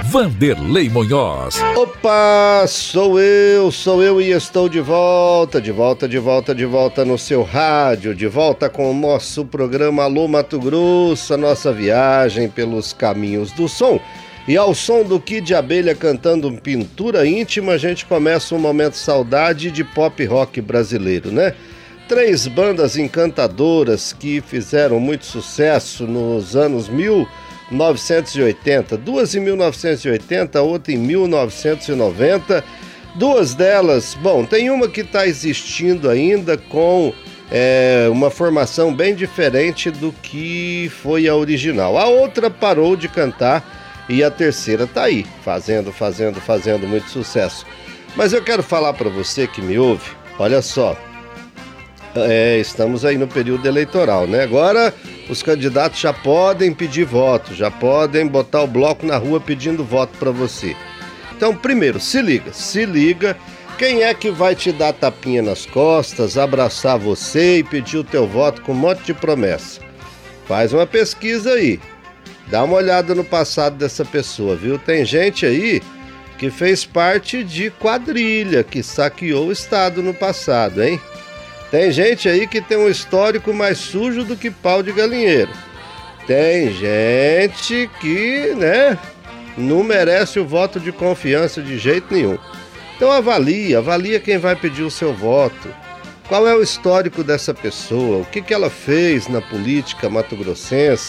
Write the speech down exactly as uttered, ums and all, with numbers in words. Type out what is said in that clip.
Vanderlei Munhoz. Opa, sou eu, sou eu e estou de volta, de volta, de volta, de volta no seu rádio, de volta com o nosso programa Alô Mato Grosso, a nossa viagem pelos caminhos do som. E ao som do Kid Abelha cantando Pintura Íntima, a gente começa um momento saudade de pop rock brasileiro, né? Três bandas encantadoras que fizeram muito sucesso nos anos mil novecentos e oitenta, duas em mil novecentos e oitenta, outra em mil novecentos e noventa. Duas delas, bom, tem uma que está existindo ainda com é, uma formação bem diferente do que foi a original. A outra parou de cantar e a terceira tá aí, fazendo, fazendo, fazendo muito sucesso. Mas eu quero falar para você que me ouve, olha só. É, estamos aí no período eleitoral, né? Agora os candidatos já podem pedir voto, já podem botar o bloco na rua pedindo voto para você. Então, primeiro, se liga, se liga. Quem é que vai te dar tapinha nas costas, abraçar você e pedir o teu voto com um monte de promessa? Faz uma pesquisa aí. Dá uma olhada no passado dessa pessoa, viu? Tem gente aí que fez parte de quadrilha, que saqueou o Estado no passado, hein? Tem gente aí que tem um histórico mais sujo do que pau de galinheiro. Tem gente que, né, não merece o voto de confiança de jeito nenhum. Então avalia, avalia quem vai pedir o seu voto. Qual é o histórico dessa pessoa? O que que ela fez na política mato-grossense?